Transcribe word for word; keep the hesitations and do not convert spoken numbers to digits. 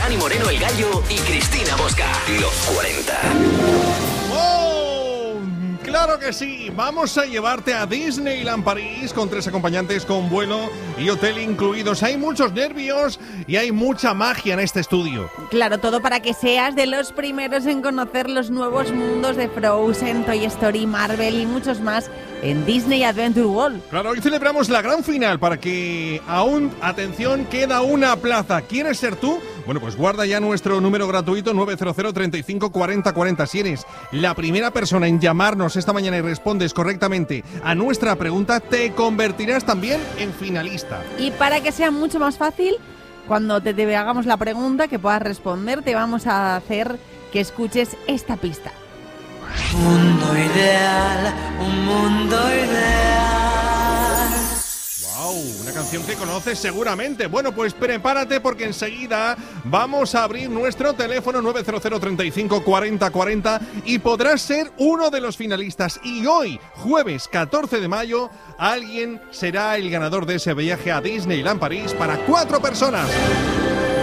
Dani Moreno el Gallo y Cristina Bosca. Los cuarenta. ¡Oh! ¡Claro que sí! Vamos a llevarte a Disneyland París con tres acompañantes con vuelo y hotel incluidos. Hay muchos nervios y hay mucha magia en este estudio. Claro, todo para que seas de los primeros en conocer los nuevos mundos de Frozen, Toy Story, Marvel y muchos más en Disney Adventure World. Claro, hoy celebramos la gran final para que aún, atención, queda una plaza. ¿Quieres ser tú? Bueno, pues guarda ya nuestro número gratuito nueve cero cero, treinta y cinco, cuarenta, cuarenta. Si eres la primera persona en llamarnos esta mañana y respondes correctamente a nuestra pregunta, te convertirás también en finalista. Y para que sea mucho más fácil, cuando te, te hagamos la pregunta que puedas responder, te vamos a hacer que escuches esta pista. Mundo ideal, un mundo ideal. ¡Wow! Una canción que conoces seguramente. Bueno, pues prepárate porque enseguida vamos a abrir nuestro teléfono nueve cero cero, treinta y cinco, cuarenta, cuarenta y podrás ser uno de los finalistas. Y hoy, jueves catorce de mayo, alguien será el ganador de ese viaje a Disneyland París para cuatro personas.